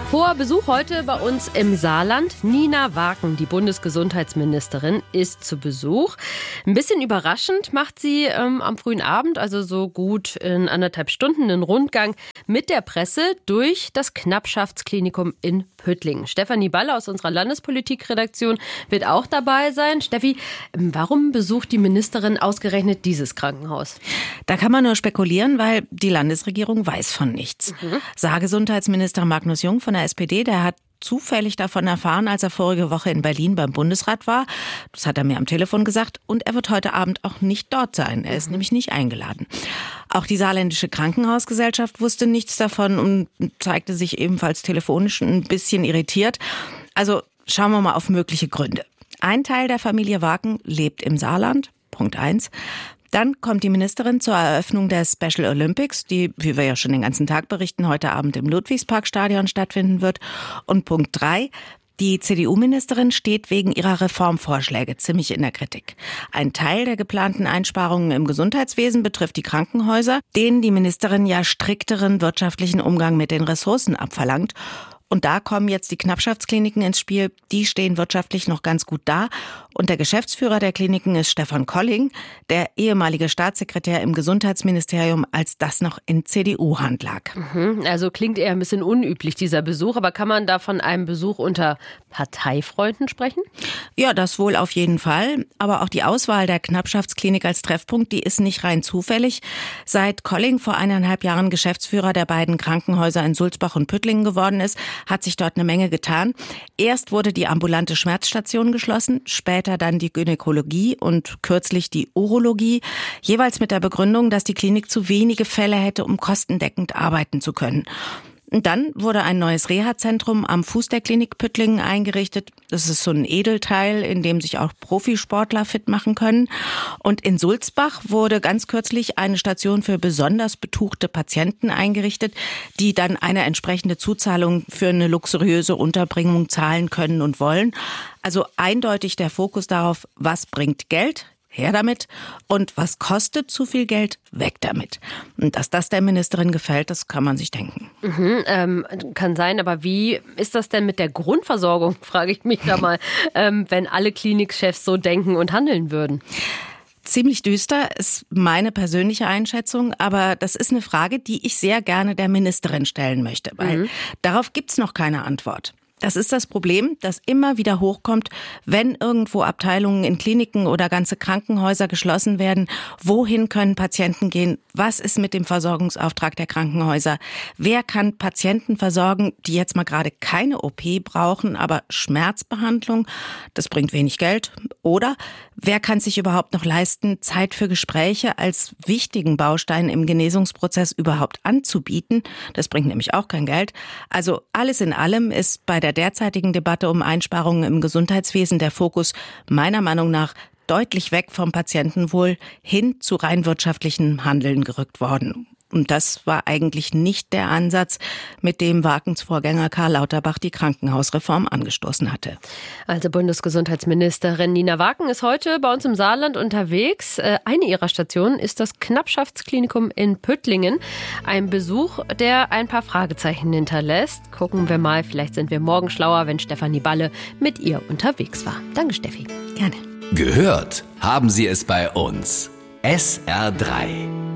Hoher Besuch heute bei uns im Saarland. Nina Waken, die Bundesgesundheitsministerin, ist zu Besuch. Ein bisschen überraschend macht sie am frühen Abend, also so gut in 1,5 Stunden, einen Rundgang mit der Presse durch das Knappschaftsklinikum in Püttlingen. Stefanie Balle aus unserer Landespolitikredaktion wird auch dabei sein. Steffi, warum besucht die Ministerin ausgerechnet dieses Krankenhaus? Da kann man nur spekulieren, weil die Landesregierung weiß von nichts. Saargesundheitsminister Magnus Jung von der SPD, der hat zufällig davon erfahren, als er vorige Woche in Berlin beim Bundesrat war. Das hat er mir am Telefon gesagt. Und er wird heute Abend auch nicht dort sein. Er ist nämlich nicht eingeladen. Auch die Saarländische Krankenhausgesellschaft wusste nichts davon und zeigte sich ebenfalls telefonisch ein bisschen irritiert. Also schauen wir mal auf mögliche Gründe. Ein Teil der Familie Waken lebt im Saarland. Punkt 1. Dann kommt die Ministerin zur Eröffnung der Special Olympics, die, wie wir ja schon den ganzen Tag berichten, heute Abend im Ludwigsparkstadion stattfinden wird. Und Punkt 3. Die CDU-Ministerin steht wegen ihrer Reformvorschläge ziemlich in der Kritik. Ein Teil der geplanten Einsparungen im Gesundheitswesen betrifft die Krankenhäuser, denen die Ministerin ja strikteren wirtschaftlichen Umgang mit den Ressourcen abverlangt. Und da kommen jetzt die Knappschaftskliniken ins Spiel. Die stehen wirtschaftlich noch ganz gut da. Und der Geschäftsführer der Kliniken ist Stefan Colling, der ehemalige Staatssekretär im Gesundheitsministerium, als das noch in CDU-Hand lag. Also klingt eher ein bisschen unüblich, dieser Besuch. Aber kann man da von einem Besuch unter Parteifreunden sprechen? Ja, das wohl auf jeden Fall. Aber auch die Auswahl der Knappschaftsklinik als Treffpunkt, die ist nicht rein zufällig. Seit Colling vor 1,5 Jahren Geschäftsführer der beiden Krankenhäuser in Sulzbach und Püttlingen geworden ist, hat sich dort eine Menge getan. Erst wurde die ambulante Schmerzstation geschlossen, später dann die Gynäkologie und kürzlich die Urologie, jeweils mit der Begründung, dass die Klinik zu wenige Fälle hätte, um kostendeckend arbeiten zu können. Und dann wurde ein neues Reha-Zentrum am Fuß der Klinik Püttlingen eingerichtet. Das ist so ein Edelteil, in dem sich auch Profisportler fit machen können. Und in Sulzbach wurde ganz kürzlich eine Station für besonders betuchte Patienten eingerichtet, die dann eine entsprechende Zuzahlung für eine luxuriöse Unterbringung zahlen können und wollen. Also eindeutig der Fokus darauf, was bringt Geld? Her damit. Und was kostet zu viel Geld? Weg damit. Und dass das der Ministerin gefällt, das kann man sich denken. Kann sein, aber wie ist das denn mit der Grundversorgung, frage ich mich da mal, wenn alle Klinikchefs so denken und handeln würden? Ziemlich düster ist meine persönliche Einschätzung, aber das ist eine Frage, die ich sehr gerne der Ministerin stellen möchte, weil darauf gibt's noch keine Antwort. Das ist das Problem, das immer wieder hochkommt, wenn irgendwo Abteilungen in Kliniken oder ganze Krankenhäuser geschlossen werden. Wohin können Patienten gehen? Was ist mit dem Versorgungsauftrag der Krankenhäuser? Wer kann Patienten versorgen, die jetzt mal gerade keine OP brauchen, aber Schmerzbehandlung? Das bringt wenig Geld. Oder wer kann sich überhaupt noch leisten, Zeit für Gespräche als wichtigen Baustein im Genesungsprozess überhaupt anzubieten? Das bringt nämlich auch kein Geld. Also alles in allem ist bei der derzeitigen Debatte um Einsparungen im Gesundheitswesen der Fokus meiner Meinung nach deutlich weg vom Patientenwohl hin zu rein wirtschaftlichem Handeln gerückt worden. Und das war eigentlich nicht der Ansatz, mit dem Wakens Vorgänger Karl Lauterbach die Krankenhausreform angestoßen hatte. Also Bundesgesundheitsministerin Nina Waken ist heute bei uns im Saarland unterwegs. Eine ihrer Stationen ist das Knappschaftsklinikum in Püttlingen. Ein Besuch, der ein paar Fragezeichen hinterlässt. Gucken wir mal, vielleicht sind wir morgen schlauer, wenn Stefanie Balle mit ihr unterwegs war. Danke, Steffi. Gerne. Gehört haben Sie es bei uns. SR3.